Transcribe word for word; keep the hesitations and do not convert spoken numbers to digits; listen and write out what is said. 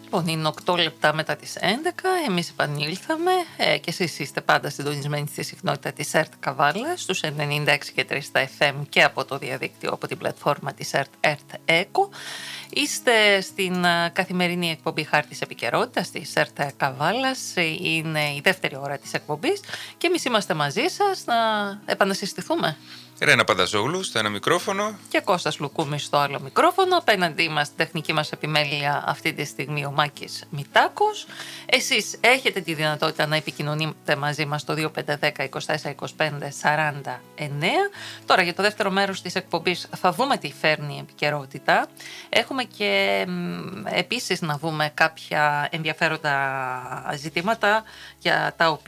Λοιπόν, είναι οκτώ λεπτά μετά τις έντεκα, εμείς επανήλθαμε ε, και εσείς είστε πάντα συντονισμένοι στη συχνότητα της ΕΡΤ Καβάλα στους ενενήντα έξι και τρία στα εφ εμ και από το διαδίκτυο, από την πλατφόρμα της ΕΡΤ, ΕΡΤ Echo. Είστε στην καθημερινή εκπομπή Χάρτης Επικαιρότητας της ΕΡΤ Καβάλας, είναι η δεύτερη ώρα της εκπομπής και εμείς είμαστε μαζί σας να επανασυστηθούμε. Ρένα Πανταζόγλου στο ένα μικρόφωνο Και Κώστας Λουκούμης στο άλλο μικρόφωνο. Απέναντί μας στην τεχνική μας επιμέλεια αυτή τη στιγμή ο Μάκης Μητάκος. Εσείς έχετε τη δυνατότητα να επικοινωνείτε μαζί μας στο δύο πέντε ένα μηδέν είκοσι τέσσερα είκοσι πέντε σαράντα εννέα. Τώρα για το δεύτερο μέρος της εκπομπής θα δούμε τι φέρνει η επικαιρότητα. Έχουμε και επίσης να δούμε κάποια ενδιαφέροντα ζητήματα για τα οποία